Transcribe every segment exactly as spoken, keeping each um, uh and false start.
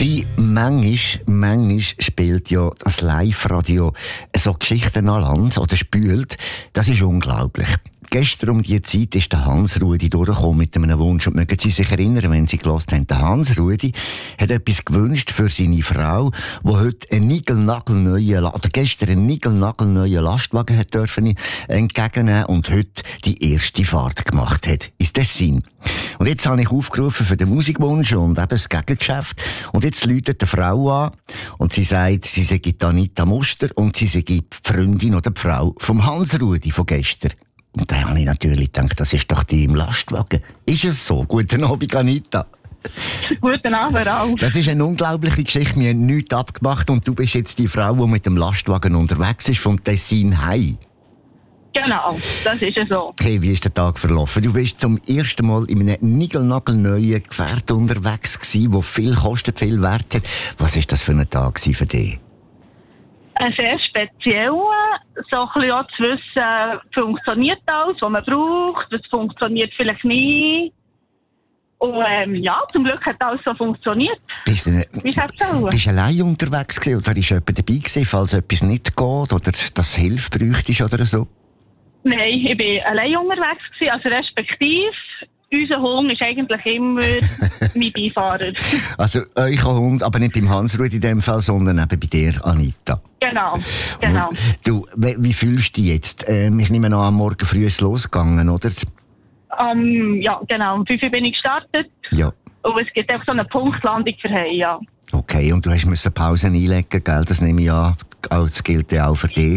Sie, manchmal, manchmal spielt ja das Live-Radio so Geschichten an Land oder spült. Das ist unglaublich. Gestern um diese Zeit ist der Hans-Rudi durchgekommen mit einem Wunsch. Und mögen Sie sich erinnern, wenn Sie gehört haben, der Hans-Rudi hat etwas gewünscht für seine Frau, die heute einen niegelnagelneuen, oder gestern einen niegelnagelneuen Lastwagen hat dürfen entgegennehmen und heute die erste Fahrt gemacht hat ins Tessin. Und jetzt habe ich aufgerufen für den Musikwunsch und eben das Gegengeschäft. Und jetzt läutet die Frau an und sie sagt, sie sei die Anita Muster und sie sei die Freundin oder die Frau vom Hans-Rudi von gestern. Und da habe ich natürlich gedacht, das ist doch die im Lastwagen. Ist es so? Guten Abend, Anita. Guten Abend auch. Das ist eine unglaubliche Geschichte. Wir haben nichts abgemacht und du bist jetzt die Frau, die mit dem Lastwagen unterwegs ist, vom Tessin heim. Genau, das ist es so. Okay, wie ist der Tag verlaufen? Du bist zum ersten Mal in einem niegelnagelneuen Gefährt unterwegs gewesen, das viel kostet, viel Wert hat. Was war das für ein Tag für dich? Ein sehr spezieller, so ein bisschen auch zu wissen, funktioniert alles, was man braucht, es funktioniert vielleicht nie. Und ähm, ja, zum Glück hat alles so funktioniert. Bist du, Wie es hat sollen. Bist du allein unterwegs gewesen, oder ist jemand dabei gewesen, falls etwas nicht geht oder das Hilfe bräuchtest oder so? Nein, ich war allein unterwegs gewesen, also respektive, unser Hund ist eigentlich immer mein Beifahrer. Also euer Hund, aber nicht beim Hans-Rudi in dem Fall, sondern eben bei dir, Anita. Genau, genau. Und du, wie, wie fühlst du dich jetzt? Ähm, ich nehme an, am Morgen früh ist es losgegangen, oder? Um, ja, genau. Um fünf Uhr bin ich gestartet. Ja. Und es gibt auch so eine Punktlandung für heim, ja. Okay, und du hast müssen Pausen einlegen, gell? Das nehme ich an, das gilt ja auch für dich.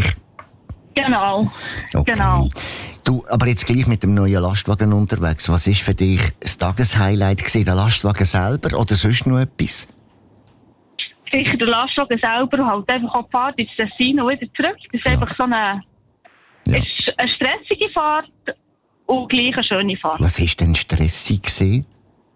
Genau, okay. genau. Du, aber jetzt gleich mit dem neuen Lastwagen unterwegs. Was ist für dich das Tageshighlight gewesen? Der Lastwagen selber oder sonst noch etwas? Sicher der Lastwagen selber und halt einfach auch die Fahrt ins Tessin und wieder zurück. Das ist ja. einfach so eine, ja. ist eine stressige Fahrt und gleich eine schöne Fahrt. Was war denn stressig gewesen?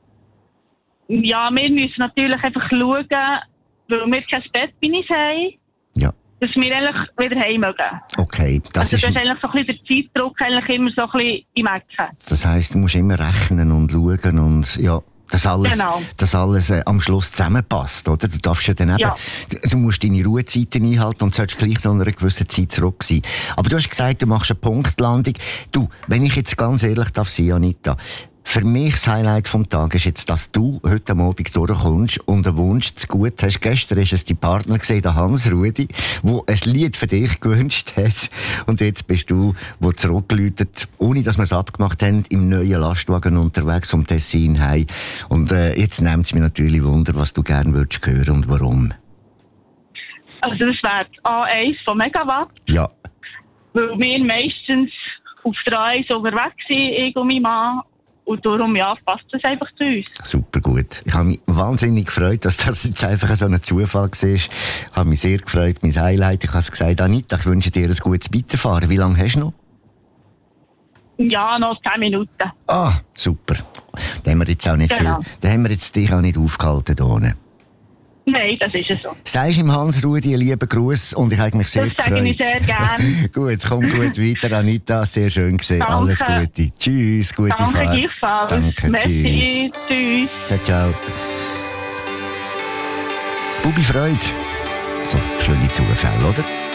Ja, wir müssen natürlich einfach schauen, weil wir kein Bett bei uns haben. Ja. Dass wir eigentlich wieder heim mögen. Okay, das also ist... das ist eigentlich so ein bisschen der Zeitdruck eigentlich immer so ein bisschen im Ecken. Das heisst, du musst immer rechnen und schauen und ja, dass alles, genau. dass alles äh, am Schluss zusammenpasst, oder? Du darfst ja dann eben, ja. du musst deine Ruhezeiten einhalten und sollst gleich noch einer gewissen Zeit zurück sein. Aber du hast gesagt, du machst eine Punktlandung. Du, wenn ich jetzt ganz ehrlich darf sein, Anita, für mich das Highlight vom Tag ist jetzt, dass du heute am Abend durchkommst und einen Wunsch zu gut hast. Gestern ist es dein Partner gesehen, der Hans-Rudi, der ein Lied für dich gewünscht hat. Und jetzt bist du, der zurückläutet, ohne dass wir es abgemacht haben, im neuen Lastwagen unterwegs vom Tessin heim. Und äh, jetzt nimmt es mich natürlich Wunder, was du gerne würdest hören und warum. Also das wäre A eins von Megawatt. Ja. Weil wir meistens auf der A eins unterwegs sind, ich und mein Mann. Und darum, ja, passt das einfach zu uns. Super gut. Ich habe mich wahnsinnig gefreut, dass das jetzt einfach so ein Zufall war. Ich habe mich sehr gefreut, mein Highlight. Ich habe gesagt, Anita, ich wünsche dir ein gutes Weiterfahren. Wie lange hast du noch? Ja, noch zehn Minuten. Ah, super. Da haben wir jetzt auch nicht genau. viel, da haben wir jetzt dich auch nicht aufgehalten hier. Nein, das ist es so. Sagst du ihm Hans-Rudi einen lieben Gruß und ich habe mich sehr das gefreut. Das sage ich sehr gerne. Gut, komm gut weiter, Anita. Sehr schön gesehen. Danke. Alles Gute. Tschüss, gute Danke, Fahrt. gleichfalls. Danke, Merci. tschüss. Tschüss. Ciao, ciao. Bubi Freude. So, schöne Zufälle, oder?